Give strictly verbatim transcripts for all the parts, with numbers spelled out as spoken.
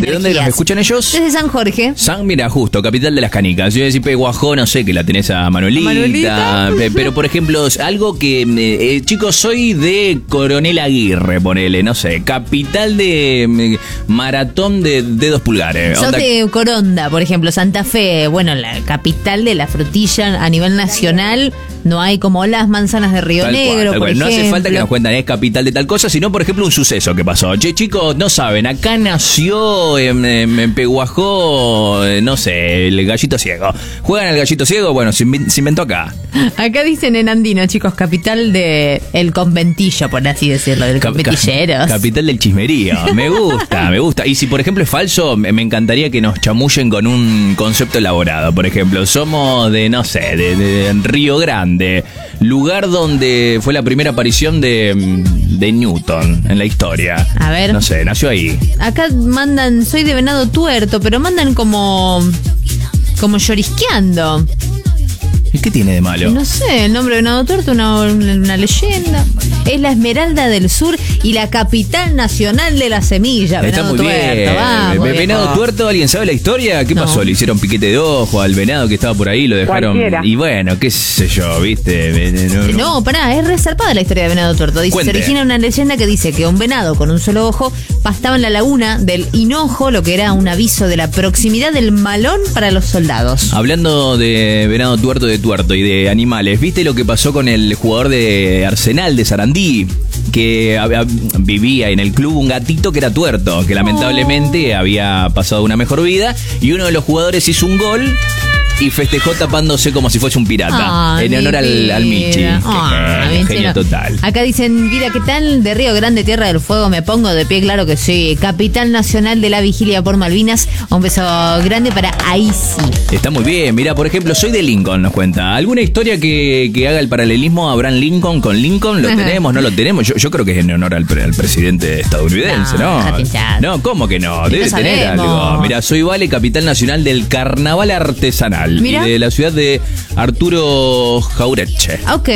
¿De dónde nos escuchan ellos? Desde San Jorge. San, mira, justo, capital de las canicas. Yo decía Peguajó, no sé, que la tenés a Manuelita. Manuelita. Pero, por ejemplo, algo que... Eh, chicos, soy de Coronel Aguirre, ponele, no sé. Capital de eh, maratón de dedos pulgares. Sos Onda... de Coronda, por ejemplo, Santa Fe. Bueno, la capital de la frutilla a nivel nacional. No hay como las manzanas de Río Tal Negro, cual, tal por cual. ejemplo. No hace falta que nos cuenten es capital de tal cosa, sino, por ejemplo, un suceso que pasó. Che, chicos, no saben, acá nació en, en, en Peguajó, no sé, el gallito ciego. ¿Juegan al gallito ciego? Bueno, se, inven- se inventó acá. Acá dicen en andino, chicos, capital de el conventillo, por así decirlo, del Cap- conventilleros. Capital del chismerío. Me gusta, me gusta. Y si, por ejemplo, es falso, me me encantaría que nos chamullen con un concepto elaborado. Por ejemplo, somos de, no sé, de, de Río Grande, lugar donde fue la primera aparición de, de Newton en la historia. A ver. No sé, nació ahí. Acá mandan, soy de Venado Tuerto, pero mandan como como llorisqueando. ¿Y qué tiene de malo? No sé, el nombre de Venado Tuerto, una, una leyenda. Es la Esmeralda del Sur y la capital nacional de la semilla. Está Venado muy Tuerto, bien. vamos, Ve- Venado viejo. Tuerto, ¿alguien sabe la historia? ¿Qué No. pasó? ¿Le hicieron piquete de ojo al venado que estaba por ahí? ¿Lo dejaron? Cualquiera. Y bueno, qué sé yo, ¿viste? No, pará, es resarpada la historia de Venado Tuerto. Dice, Cuente. se origina una leyenda que dice que un venado con un solo ojo pastaba en la laguna del Hinojo, lo que era un aviso de la proximidad del malón para los soldados. Hablando de venado tuerto de tuerto y de animales, ¿viste lo que pasó con el jugador de Arsenal de Sarandí? Que hab- hab- vivía en el club un gatito que era tuerto, que lamentablemente había pasado una mejor vida, y uno de los jugadores hizo un gol y festejó tapándose como si fuese un pirata, Ay, en mi honor al, al Michi. vida. Qué Ay, genio, mi genio chino. total. Acá dicen, vida, ¿qué tal? De Río Grande, Tierra del Fuego, me pongo de pie, claro que sí. Capital nacional de la vigilia por Malvinas. Un beso grande para Aisi. Está muy bien. Mira, por ejemplo, soy de Lincoln, nos cuenta. ¿Alguna historia que, que haga el paralelismo a Abraham Lincoln con Lincoln? ¿Lo Ajá. tenemos? ¿No lo tenemos? Yo, yo creo que es en honor al, pre- al presidente estadounidense, No, ¿no? déjate hinchar. No, ¿cómo que no? Sí, Debe lo tener sabemos. algo. Mira, soy Vale, capital nacional del carnaval artesanal. Mira. Y de la ciudad de Arturo Jaureche. Ok.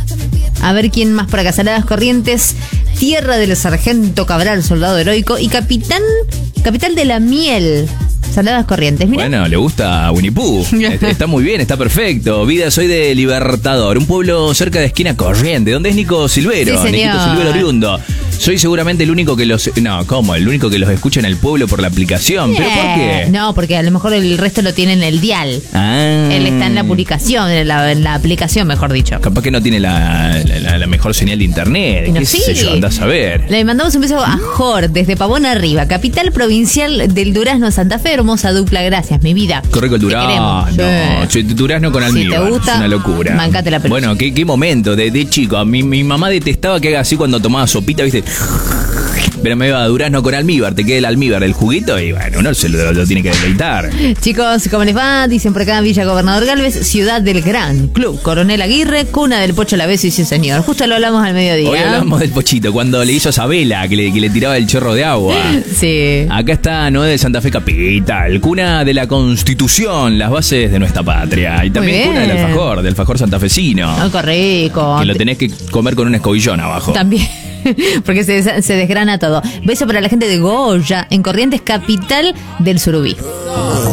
A ver quién más por acá. Saladas Corrientes, tierra del sargento Cabral, soldado heroico. Y capitán, capital de la miel. Saladas Corrientes, mira. Bueno, le gusta a Winnie Pooh. Est- Está muy bien, está perfecto. Vida, soy de Libertador, un pueblo cerca de Esquina Corriente. ¿Dónde es Nico Silvero? Sí, señor. Niquito Silvero oriundo. Soy seguramente el único que los... No, ¿cómo? El único que los escucha en el pueblo por la aplicación. ¿Pero por qué? No, porque a lo mejor el resto lo tiene en el dial. Ah. Él está en la publicación, en la, en la aplicación, mejor dicho. Capaz que no tiene la, la- la mejor señal de internet. Y no, ¿Qué sí. sé yo? Andás a ver. Le mandamos un beso a Jor, desde Pavón Arriba, capital provincial del Durazno Santa Fe. Hermosa dupla, gracias, mi vida. Corre con Te Durazno. queremos. Che, Durazno con Si almíbar. te gusta, es una locura. mancate la pelusa. Bueno, qué, qué momento. De, de chico, mi, mi mamá detestaba que haga así cuando tomaba sopita, ¿viste? Pero me iba a Durazno con almíbar, te queda el almíbar, el juguito, y bueno, uno se lo, lo tiene que deleitar. Chicos, ¿cómo les va? Dicen por acá Villa Gobernador Galvez, ciudad del Gran Club Coronel Aguirre, cuna del Pocho Laveso y sí señor. Justo lo hablamos al mediodía. Hoy hablamos del Pochito, cuando le hizo esa vela que le, que le tiraba el chorro de agua. Sí. Acá está Noé de Santa Fe Capital, cuna de la Constitución, las bases de nuestra patria. Y también Muy cuna del bien. alfajor, del alfajor santafesino. Oh, qué rico. Que lo tenés que comer con un escobillón abajo. También. Porque se, des- se desgrana todo. Beso para la gente de Goya, en Corrientes, capital del Surubí.